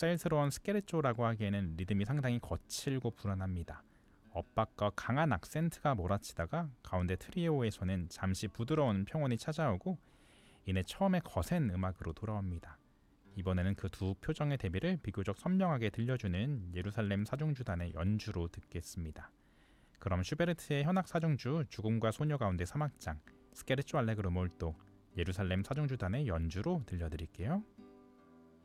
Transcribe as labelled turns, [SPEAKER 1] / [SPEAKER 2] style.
[SPEAKER 1] 묵살스러운 스케르초라고 하기에는 리듬이 상당히 거칠고 불안합니다. 엇박과 강한 악센트가 몰아치다가 가운데 트리오에서는 잠시 부드러운 평온이 찾아오고 이내 처음에 거센 음악으로 돌아옵니다. 이번에는 그 두 표정의 대비를 비교적 선명하게 들려주는 예루살렘 사중주단의 연주로 듣겠습니다. 그럼 슈베르트의 현악 사중주 죽음과 소녀 가운데 3악장 스케르초 알레그로 몰도 예루살렘 사중주단의 연주로 들려드릴게요.